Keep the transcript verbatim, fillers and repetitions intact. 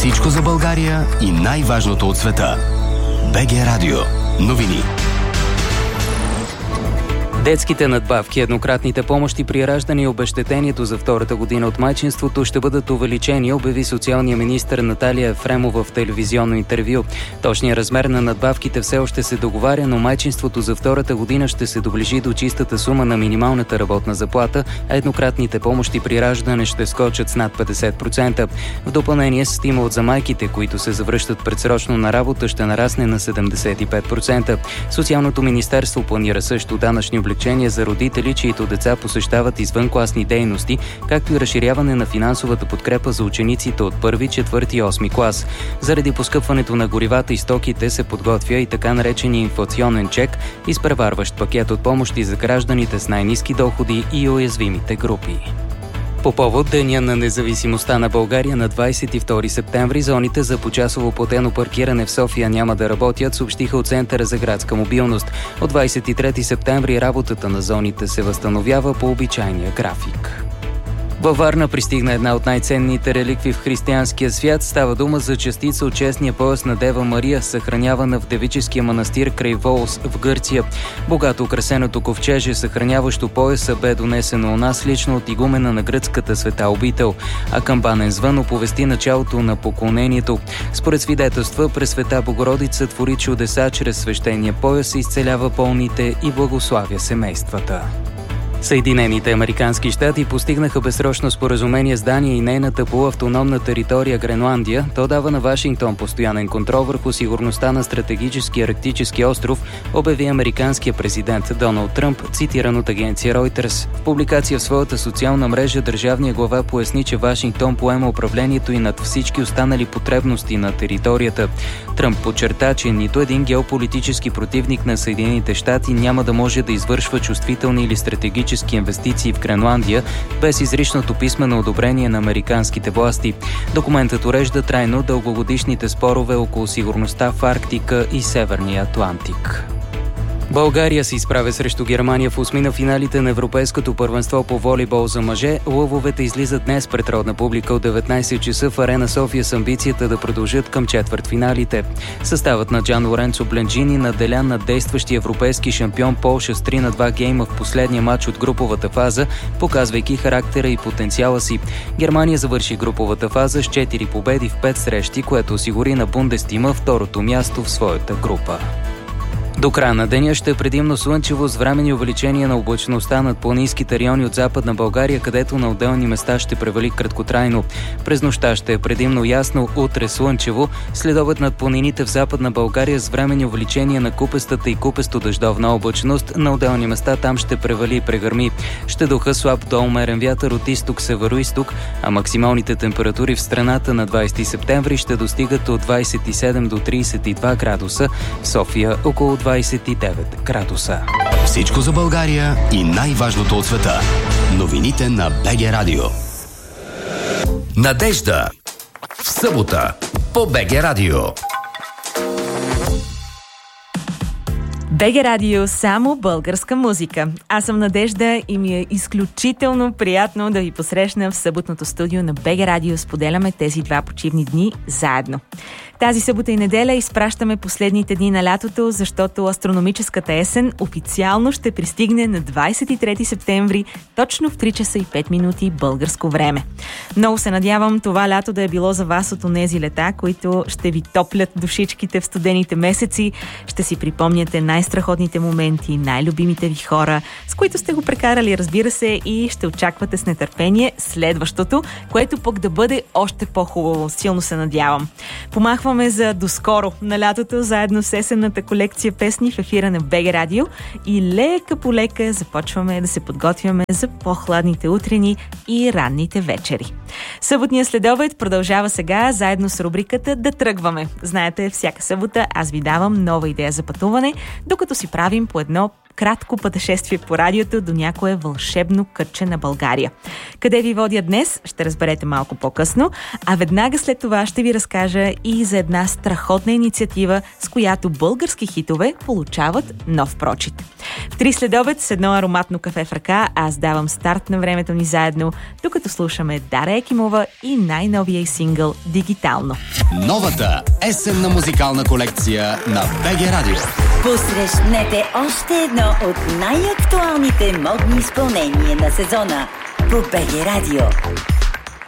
Всичко за България и най-важното от света. БГ Радио. Новини. Детските надбавки, еднократните помощи при раждане и обезщетението за втората година от майчинството ще бъдат увеличени, обяви социалния министър Наталия Ефремова в телевизионно интервю. Точният размер на надбавките все още се договаря, но майчинството за втората година ще се доближи до чистата сума на минималната работна заплата, а еднократните помощи при раждане ще скочат с над петдесет процента. В допълнение, стимулът за майките, които се завръщат предсрочно на работа, ще нарасне на седемдесет и пет процента. Социалното министерство планира също данъчни облегчения за родители, чието деца посещават извънкласни дейности, както и разширяване на финансовата подкрепа за учениците от първи, четвърти и осми клас. Заради поскъпването на горивата и стоките се подготвя и така наречения инфлационен чек, изпреварващ пакет от помощи за гражданите с най-ниски доходи и уязвимите групи. По повод Деня на независимостта на България на двадесет и втори септември, зоните за почасово платено паркиране в София няма да работят, съобщиха от Центъра за градска мобилност. От двадесет и трети септември работата на зоните се възстановява по обичайния график. Във Варна пристигна една от най-ценните реликви в християнския свят. Става дума за частица от честния пояс на Дева Мария, съхранявана в девическия манастир край Волос в Гърция. Богато украсеното ковчеже, съхраняващо пояса, бе донесено у нас лично от игумена на гръцката света обител, а камбанен звън оповести началото на поклонението. Според свидетелства, Пресвета Богородица твори чудеса чрез свещения пояс, изцелява болните и благославя семействата. Съединените американски щати постигнаха безсрочно споразумение с Дания и нейната полуавтономна територия Гренландия. То дава на Вашингтон постоянен контрол върху сигурността на стратегическия арктически остров, обяви американския президент Доналд Тръмп, цитиран от агенция Reuters. В публикация в своята социална мрежа държавният глава поясни, че Вашингтон поема управлението и над всички останали потребности на територията. Тръмп подчерта, че нито един геополитически противник на Съединените щати няма да може да извършва чувствителни или стратегически инвестиции в Гренландия без изричното писмено одобрение на американските власти. Документът урежда трайно дългогодишните спорове около сигурността в Арктика и Северния Атлантик. България се изправя срещу Германия в осми на финалите на Европейското първенство по волейбол за мъже. Лъвовете излизат днес пред родна публика от деветнадесет часа в Арена София с амбицията да продължат към четвъртфиналите. Съставът на Джан Лоренцо Бленджини наделя над действащия европейски шампион Полша с три на два гейма в последния матч от груповата фаза, показвайки характера и потенциала си. Германия завърши груповата фаза с четири победи в пет срещи, което осигури на Бундестима второто място в своята група. До края на деня ще е предимно слънчево с временни увеличения на облачността над планинските райони от Западна България, където на отделни места ще превали краткотрайно. През нощта ще е предимно ясно, утре слънчево, следобед над планините в Западна България с временни увеличения на купестата и купесто-дъждовна облачност, на отделни места там ще превали и прегърми. Ще духа слаб до умерен вятър от изток-северо-изток, а максималните температури в страната на двадесети септември ще достигат от двадесет и седем до тридесет и два градуса, в София около двадесет и девет градуса. Всичко за България и най-важното от света. Новините на БГ Радио. Надежда. В събота по БГ Радио. БГ Радио, само българска музика. Аз съм Надежда и ми е изключително приятно да ви посрещна в съботното студио на БГ Радио. Споделяме тези два почивни дни заедно. Тази събота и неделя изпращаме последните дни на лятото, защото астрономическата есен официално ще пристигне на двадесет и трети септември, точно в три часа и пет минути българско време. Много се надявам това лято да е било за вас от онези лета, които ще ви топлят душичките в студените месеци, ще си припомняте най-страхотните моменти, най-любимите ви хора, с които сте го прекарали, разбира се, и ще очаквате с нетърпение следващото, което пък да бъде още по-хубаво. Силно се надявам. Помахваме за доскоро на лятото, заедно с есенната колекция песни в ефира на БГ Радио и лека по лека започваме да се подготвяме за по-хладните утрени и ранните вечери. Съботния следобед продължава сега, заедно с рубриката Да тръгваме. Знаете, всяка събота аз ви давам нова идея за пътуване, докато си правим по едно кратко пътешествие по радиото до някое вълшебно кътче на България. Къде ви водя днес, ще разберете малко по-късно, а веднага след това ще ви разкажа и за една страхотна инициатива, с която български хитове получават нов прочит. В три следобед с едно ароматно кафе в ръка аз давам старт на времето ни заедно, докато слушаме Дара Екимова и най-новия й сингъл «Дигитално». Новата есенна музикална колекция на БГ Радио. Посрещнете още едно от най-актуалните модни изпълнения на сезона по БГ Радио.